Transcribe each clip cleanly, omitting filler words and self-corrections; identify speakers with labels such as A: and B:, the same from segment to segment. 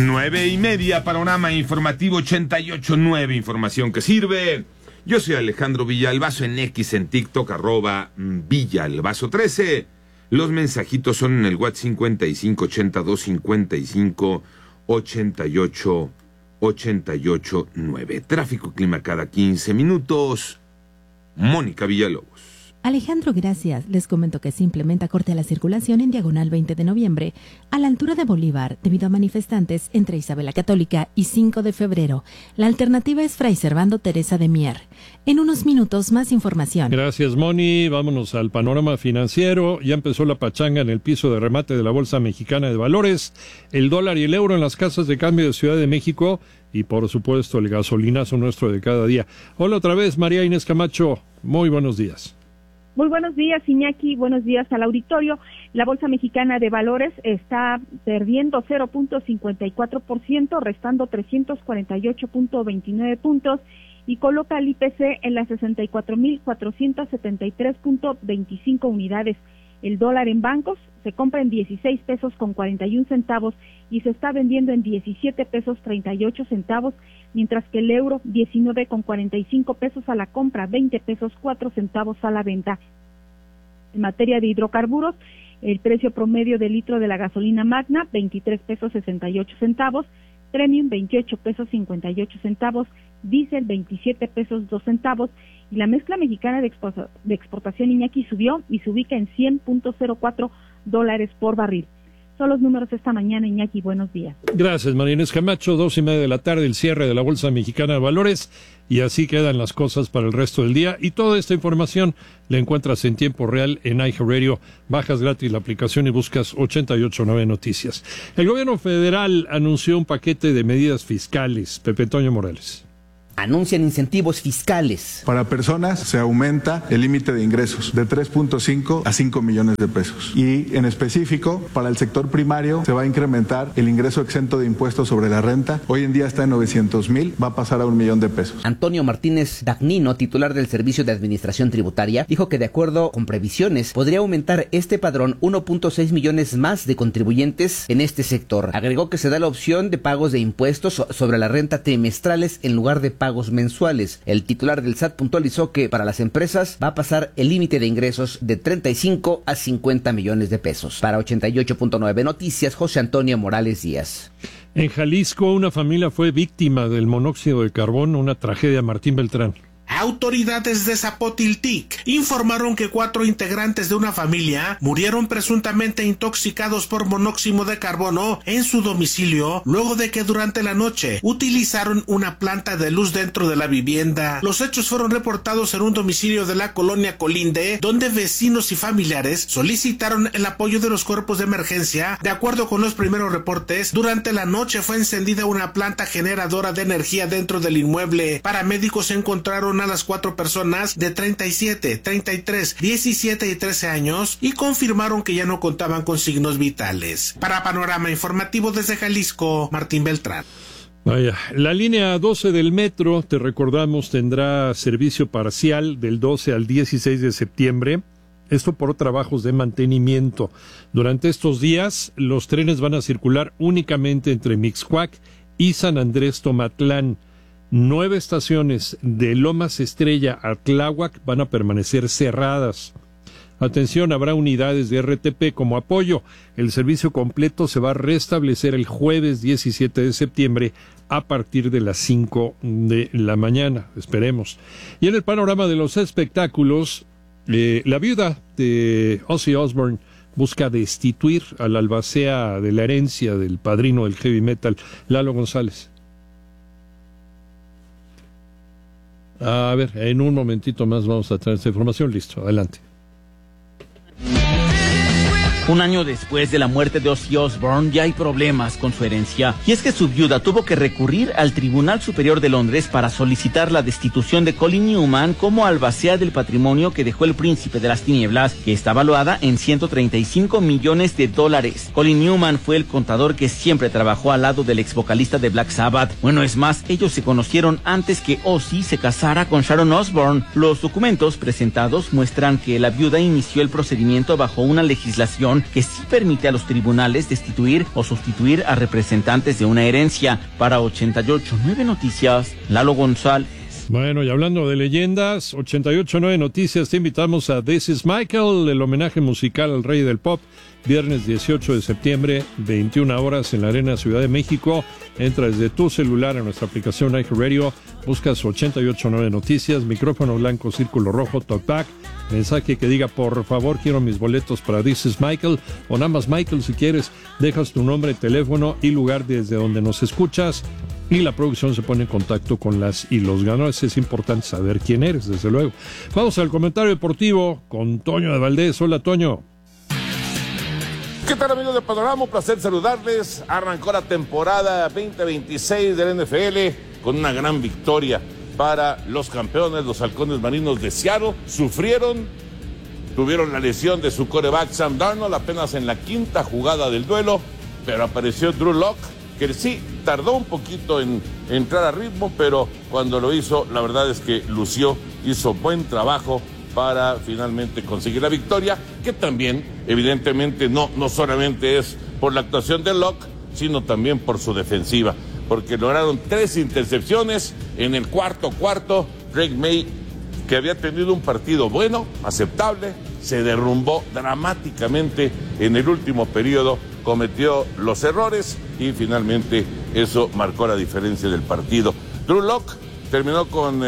A: 9:30, Panorama Informativo 88.9, información que sirve. Yo soy Alejandro Villalbazo en X, en TikTok, @Villalbazo13. Los mensajitos son en el WhatsApp 5582558889. Tráfico, clima cada 15 minutos. Mónica Villalobos.
B: Alejandro, gracias. Les comento que se implementa corte a la circulación en diagonal 20 de noviembre, a la altura de Bolívar, debido a manifestantes entre Isabel la Católica y 5 de febrero. La alternativa es Fray Servando Teresa de Mier. En unos minutos, más información.
C: Gracias, Moni. Vámonos al panorama financiero. Ya empezó la pachanga en el piso de remate de la Bolsa Mexicana de Valores. El dólar y el euro en las casas de cambio de Ciudad de México. Y, por supuesto, el gasolinazo nuestro de cada día. Hola otra vez, María Inés Camacho. Muy buenos días.
D: Muy buenos días, Iñaki. Buenos días al auditorio. La Bolsa Mexicana de Valores está perdiendo 0.54%, restando 348.29 puntos y coloca al IPC en las 64.473.25 unidades. El dólar en bancos se compra en 16 pesos con 41 centavos y se está vendiendo en 17 pesos 38 centavos, mientras que el euro 19 con 45 pesos a la compra, 20 pesos 4 centavos a la venta. En materia de hidrocarburos, el precio promedio del litro de la gasolina Magna, 23 pesos 68 centavos, Premium 28 pesos 58 centavos, Diesel 27 pesos 2 centavos, y la mezcla mexicana de exportación, Iñaki, subió y se ubica en $100.04 por barril. Son los números esta mañana, Iñaki. Buenos días.
C: Gracias, María Inés Camacho. 2:30 p.m, el cierre de la Bolsa Mexicana de Valores. Y así quedan las cosas para el resto del día. Y toda esta información la encuentras en tiempo real en iHeartRadio. Bajas gratis la aplicación y buscas 88.9 Noticias. El gobierno federal anunció un paquete de medidas fiscales. Pepe Toño Morales.
E: Anuncian incentivos fiscales.
F: Para personas se aumenta el límite de ingresos de 3.5 a 5 millones de pesos. Y en específico, para el sector primario se va a incrementar el ingreso exento de impuestos sobre la renta. Hoy en día está en 900,000, va a pasar a 1 millón de pesos.
E: Antonio Martínez Dagnino, titular del Servicio de Administración Tributaria, dijo que de acuerdo con previsiones podría aumentar este padrón 1.6 millones más de contribuyentes en este sector. Agregó que se da la opción de pagos de impuestos sobre la renta trimestrales en lugar de pagos mensuales. El titular del SAT puntualizó que para las empresas va a pasar el límite de ingresos de 35 a 50 millones de pesos. Para 88.9 Noticias, José Antonio Morales Díaz.
C: En Jalisco, una familia fue víctima del monóxido de carbono, una tragedia. Martín Beltrán.
G: Autoridades de Zapotiltic informaron que 4 integrantes de una familia murieron presuntamente intoxicados por monóxido de carbono en su domicilio luego de que durante la noche utilizaron una planta de luz dentro de la vivienda. Los hechos fueron reportados en un domicilio de la colonia Colinde, donde vecinos y familiares solicitaron el apoyo de los cuerpos de emergencia. De acuerdo con los primeros reportes, durante la noche fue encendida una planta generadora de energía dentro del inmueble. Paramédicos encontraron a las 4 personas de 37, 33, 17 y 13 años y confirmaron que ya no contaban con signos vitales. Para Panorama Informativo desde Jalisco, Martín Beltrán.
C: Vaya, la línea 12 del metro, te recordamos, tendrá servicio parcial del 12 al 16 de septiembre. Esto por trabajos de mantenimiento. Durante estos días, los trenes van a circular únicamente entre Mixcoac y San Andrés Tomatlán. 9 estaciones de Lomas Estrella a Tláhuac van a permanecer cerradas. Atención, habrá unidades de RTP como apoyo. El servicio completo se va a restablecer el jueves 17 de septiembre a partir de las 5 de la mañana. Esperemos. Y en el panorama de los espectáculos, la viuda de Ozzy Osbourne busca destituir al albacea de la herencia del padrino del heavy metal, Lalo González. A ver, en un momentito más vamos a traer esta información. Listo, adelante.
H: Un año después de la muerte de Ozzy Osbourne ya hay problemas con su herencia, y es que su viuda tuvo que recurrir al Tribunal Superior de Londres para solicitar la destitución de Colin Newman como albacea del patrimonio que dejó el príncipe de las tinieblas, que está valuada en $135 millones. Colin Newman fue el contador que siempre trabajó al lado del ex vocalista de Black Sabbath. Bueno, es más, ellos se conocieron antes que Ozzy se casara con Sharon Osbourne. Los documentos presentados muestran que la viuda inició el procedimiento bajo una legislación legislación que sí permite a los tribunales destituir o sustituir a representantes de una herencia. Para 88.9 Noticias, Lalo González.
C: Bueno, y hablando de leyendas, 88.9 Noticias, te invitamos a This is Michael, el homenaje musical al rey del pop, viernes 18 de septiembre, 21 horas en la Arena Ciudad de México. Entra desde tu celular a nuestra aplicación iHeartRadio, buscas 88.9 Noticias, micrófono blanco, círculo rojo, talkback, mensaje que diga por favor quiero mis boletos para This is Michael, o nada más Michael si quieres, dejas tu nombre, teléfono y lugar desde donde nos escuchas. Y la producción se pone en contacto con las y los ganadores. Es importante saber quién eres, desde luego. Vamos al comentario deportivo con Toño de Valdés. Hola, Toño.
I: ¿Qué tal, amigos de Panorama? Un placer saludarles. Arrancó la temporada 2026 del NFL con una gran victoria para los campeones, los halcones marinos de Seattle. Sufrieron, tuvieron la lesión de su quarterback Sam Darnold apenas en la quinta jugada del duelo, pero apareció Drew Lock, que sí tardó un poquito en entrar a ritmo, pero cuando lo hizo, la verdad es que lució, hizo buen trabajo para finalmente conseguir la victoria, que también, evidentemente, no solamente es por la actuación de Locke, sino también por su defensiva, porque lograron 3 intercepciones en el cuarto. Drake May, que había tenido un partido bueno, aceptable, se derrumbó dramáticamente en el último periodo, cometió los errores y finalmente eso marcó la diferencia del partido. Drew Lock terminó con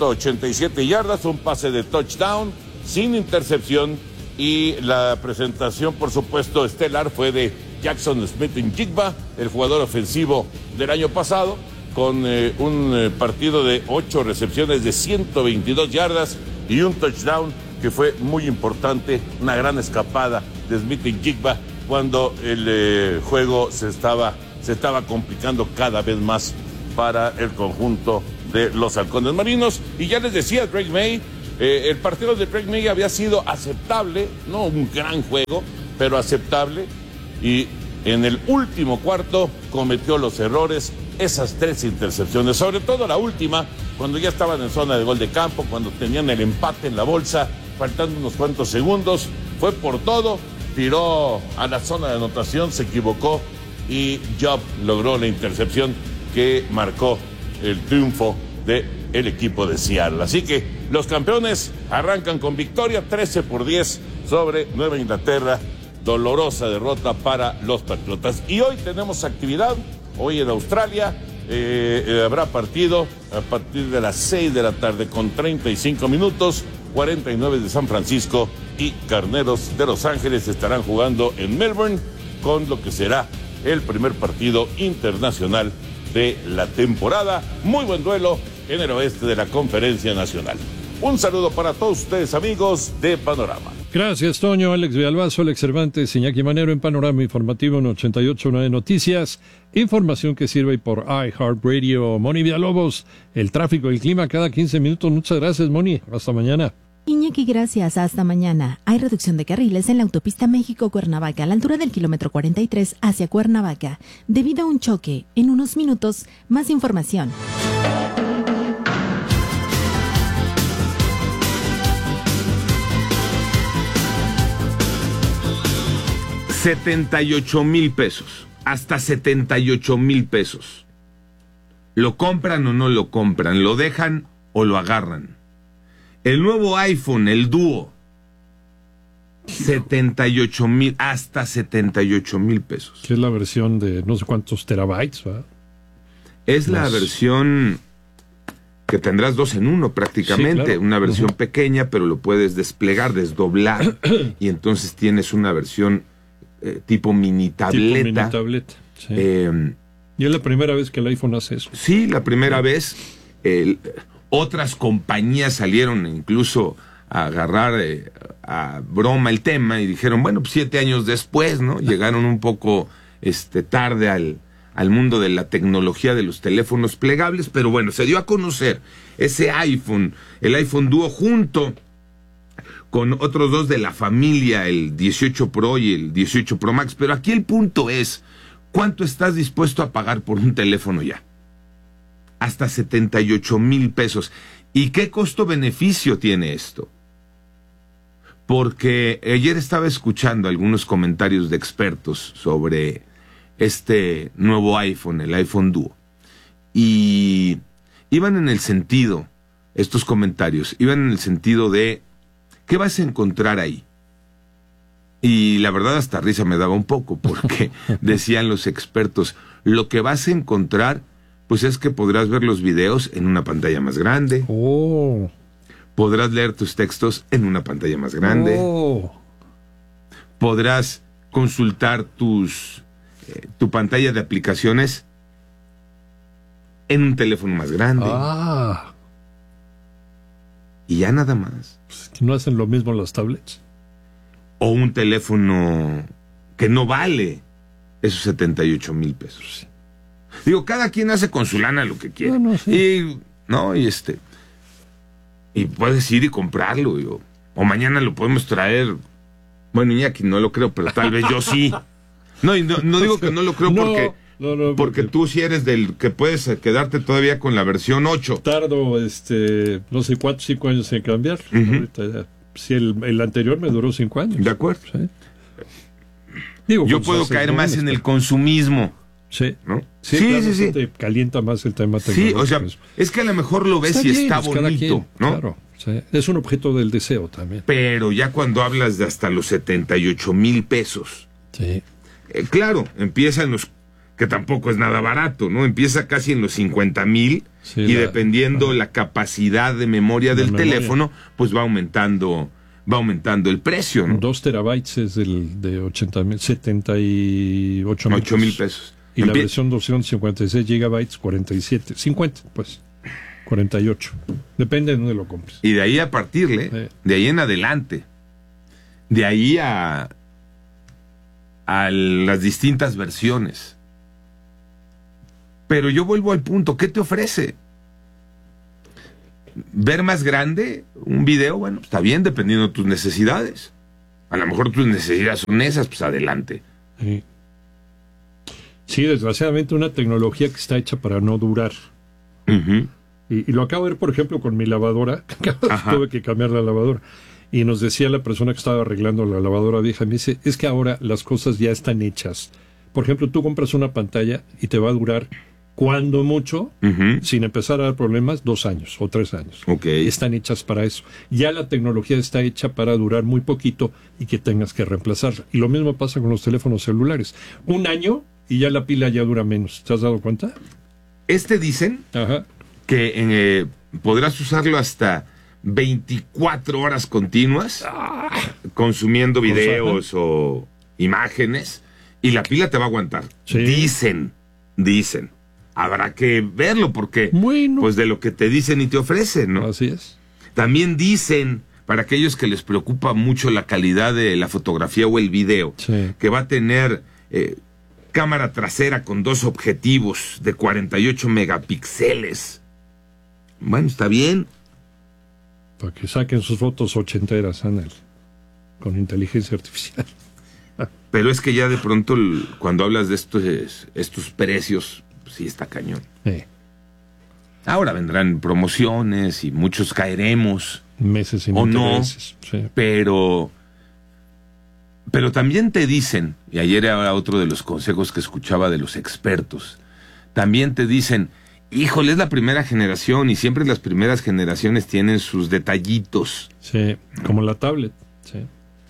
I: 187 yardas, un pase de touchdown, sin intercepción, y la presentación, por supuesto, estelar fue de Jackson Smith-Njigba, el jugador ofensivo del año pasado, con un partido de 8 recepciones de 122 yardas y un touchdown que fue muy importante, una gran escapada de Smith-Njigba cuando el juego se estaba complicando cada vez más para el conjunto de los halcones marinos. Y ya les decía, Drake May, el partido de Drake May había sido aceptable, no un gran juego, pero aceptable, y en el último cuarto cometió los errores, esas 3 intercepciones, sobre todo la última, cuando ya estaban en zona de gol de campo, cuando tenían el empate en la bolsa, faltando unos cuantos segundos, fue por todo, tiró a la zona de anotación, se equivocó y Job logró la intercepción que marcó el triunfo del equipo de Seattle. Así que los campeones arrancan con victoria, 13-10 sobre Nueva Inglaterra. Dolorosa derrota para los Patriotas. Y hoy tenemos actividad, hoy en Australia habrá partido a partir de las 6 de la tarde con 35 minutos. 49 de San Francisco y Carneros de Los Ángeles estarán jugando en Melbourne con lo que será el primer partido internacional de la temporada. Muy buen duelo en el oeste de la Conferencia Nacional. Un saludo para todos ustedes, amigos de Panorama.
C: Gracias, Toño. Alex Villalbazo, Alex Cervantes, Iñaki Manero en Panorama Informativo en 88.9 Noticias. Información que sirve por iHeartRadio. Moni Villalobos, el tráfico y el clima cada 15 minutos. Muchas gracias, Moni. Hasta mañana.
B: Iñaki, gracias. Hasta mañana. Hay reducción de carriles en la autopista México-Cuernavaca a la altura del kilómetro 43 hacia Cuernavaca, debido a un choque. En unos minutos, más información.
A: $78,000, hasta $78,000. ¿Lo compran o no lo compran? ¿Lo dejan o lo agarran? El nuevo iPhone, el Duo, 78,000, hasta $78,000.
C: Que es la versión de no sé cuántos terabytes, ¿verdad?
A: Es la versión que tendrás 2 en 1 prácticamente, sí, claro. Una versión pequeña, pero lo puedes desplegar, desdoblar, y entonces tienes una versión tipo mini tableta.
C: Sí. Y es la primera vez que el iPhone hace eso.
A: Sí, la primera vez. Otras compañías salieron incluso a agarrar a broma el tema y dijeron, bueno, pues 7 años después, ¿no? Llegaron un poco tarde al mundo de la tecnología de los teléfonos plegables, pero bueno, se dio a conocer ese iPhone, el iPhone Duo, junto con otros 2 de la familia, el 18 Pro y el 18 Pro Max. Pero aquí el punto es, ¿cuánto estás dispuesto a pagar por un teléfono ya? Hasta $78,000. ¿Y qué costo-beneficio tiene esto? porque ayer estaba escuchando algunos comentarios de expertos sobre este nuevo iPhone, el iPhone Duo, y iban en el sentido, estos comentarios, iban en el sentido de, ¿qué vas a encontrar ahí? Y la verdad hasta risa me daba un poco, porque decían los expertos, lo que vas a encontrar, pues es que podrás ver los videos en una pantalla más grande.
C: Oh.
A: Podrás leer tus textos en una pantalla más grande.
C: Oh.
A: Podrás consultar tu pantalla de aplicaciones en un teléfono más grande.
C: Ah.
A: Y ya nada más.
C: ¿No hacen lo mismo las tablets?
A: O un teléfono que no vale esos 78,000 pesos. Digo, cada quien hace con su lana lo que quiere.
C: No, sí.
A: Y puedes ir y comprarlo. O mañana lo podemos traer. Bueno, Iñaki, no lo creo, pero tal vez yo sí. No digo que no lo creo porque tú sí eres del que puedes quedarte todavía con la versión 8.
C: Tardo, no sé cuántos, 5 años en cambiar. Ahorita ya. Sí, el anterior me duró 5 años.
A: De acuerdo.
C: Sí. Digo,
A: yo puedo caer más en el consumismo.
C: Sí.
A: ¿No?
C: Sí. Te calienta más el tema tecnológico.
A: Sí, o sea, es que a lo mejor lo ves y está bonito, ¿no?
C: Claro. Sí. Es un objeto del deseo también.
A: Pero ya cuando hablas de hasta los 78,000 pesos.
C: Sí.
A: Claro, empieza en los, que tampoco es nada barato, ¿no? Empieza casi en los 50,000 y dependiendo la capacidad de memoria del teléfono, pues va aumentando el precio, ¿no?
C: 2 terabytes es de 80,000, 78,000
A: pesos.
C: Y la versión 256 gigabytes, 47, 50, pues, 48. Depende de dónde lo compres.
A: Y de ahí a partirle, de ahí en adelante, de ahí a las distintas versiones. Pero yo vuelvo al punto, ¿qué te ofrece? ¿Ver más grande un video? Bueno, está bien, dependiendo de tus necesidades. A lo mejor tus necesidades son esas, pues adelante.
C: Sí, desgraciadamente una tecnología que está hecha para no durar. Y lo acabo de ver, por ejemplo, con mi lavadora. Tuve que cambiar la lavadora. Y nos decía la persona que estaba arreglando la lavadora vieja, me dice, es que ahora las cosas ya están hechas. Por ejemplo, tú compras una pantalla y te va a durar, cuando mucho, sin empezar a dar problemas, 2 años o 3 años.
A: Okay.
C: Están hechas para eso. Ya la tecnología está hecha para durar muy poquito y que tengas que reemplazarla. Y lo mismo pasa con los teléfonos celulares. 1 año y ya la pila ya dura menos. ¿Te has dado cuenta?
A: Dicen que podrás usarlo hasta 24 horas continuas, consumiendo videos o imágenes, y la pila te va a aguantar. Sí. Dicen. Habrá que verlo porque, pues de lo que te dicen y te ofrecen, ¿no?
C: Así es.
A: También dicen, para aquellos que les preocupa mucho la calidad de la fotografía o el video, que va a tener cámara trasera con 2 objetivos de 48 megapíxeles. Bueno, está bien.
C: Para que saquen sus fotos ochenteras, Anel, con inteligencia artificial.
A: Pero es que ya de pronto, cuando hablas de estos precios, sí está cañón. Ahora vendrán promociones y muchos caeremos.
C: Meses sin
A: intereses. No, pero también te dicen, y ayer era otro de los consejos que escuchaba de los expertos, también te dicen, híjole, es la primera generación y siempre las primeras generaciones tienen sus detallitos.
C: Sí, como la tablet. Sí.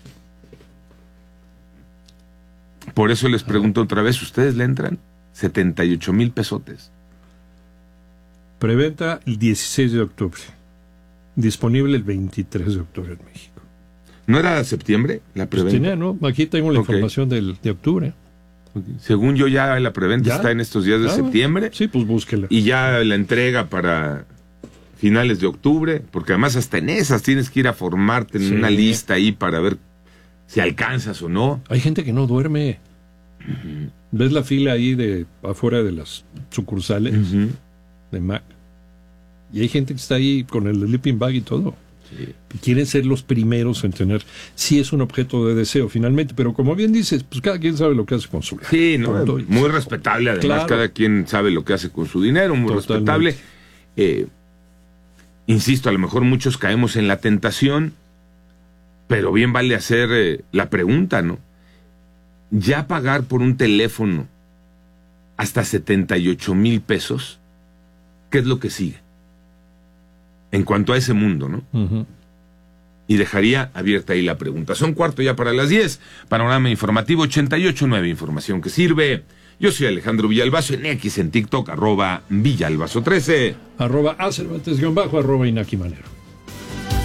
A: Por eso les pregunto otra vez, ¿ustedes le entran? 78,000 pesotes.
C: Preventa el 16 de octubre. Disponible el 23 de octubre en México.
A: ¿No era septiembre la preventa?
C: Pues tenía, ¿no? Aquí tengo la información de octubre.
A: Según yo ya la preventa está en estos días de septiembre.
C: Sí, pues búsquela.
A: Y ya la entrega para finales de octubre, porque además hasta en esas tienes que ir a formarte en una lista ahí para ver si alcanzas o no.
C: Hay gente que no duerme. ¿Ves la fila ahí de afuera de las sucursales de Mac? Y hay gente que está ahí con el sleeping bag y todo. Y quieren ser los primeros en tener. Sí, es un objeto de deseo finalmente, pero como bien dices, pues cada quien sabe lo que hace con su dinero.
A: Sí, no, muy respetable además, cada quien sabe lo que hace con su dinero, muy respetable. Insisto, a lo mejor muchos caemos en la tentación, Pero bien vale hacer la pregunta, ¿no? Ya pagar por un teléfono hasta 78,000 pesos, ¿qué es lo que sigue? En cuanto a ese mundo, ¿no?
C: Uh-huh.
A: Y dejaría abierta ahí la pregunta. Son 9:15, panorama informativo 88.9, información que sirve. Yo soy Alejandro Villalbazo, en X, en TikTok, @Villalbazo13.
C: @Acervantes_, @Inaki Manero.